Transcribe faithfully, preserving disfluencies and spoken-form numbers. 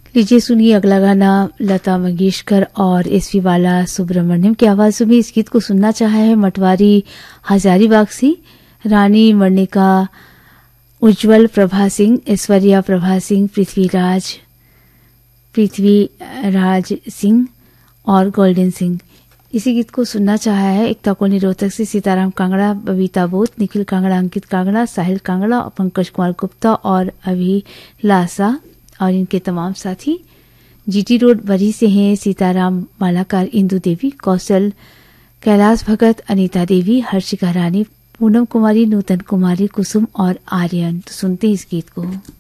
लीजिए सुनिए अगला गाना लता मंगेशकर और एसपी बाला सुब्रमण्यम की आवाज़ों में। इस गीत को सुनना चाहा है मटवारी हजारीबाग से रानी मर्णिका, उज्जवल प्रभा सिंह, ऐश्वर्या प्रभा सिंह, पृथ्वीराज पृथ्वीराज सिंह और गोल्डन सिंह। इसी गीत को सुनना चाहा है एकता कॉलोनी रोहतक से सीताराम कांगड़ा, बबीता बोत, निखिल कांगड़ा, अंकित कांगड़ा, साहिल कांगड़ा, पंकज कुमार गुप्ता और अभिलाषा और इनके तमाम साथी। जीटी रोड बरी से हैं सीताराम मालाकार, इंदु देवी, कौशल, कैलाश भगत, अनीता देवी, हर्षिका रानी, पूनम कुमारी, नूतन कुमारी, कुसुम और आर्यन। तो सुनते हैं इस गीत को।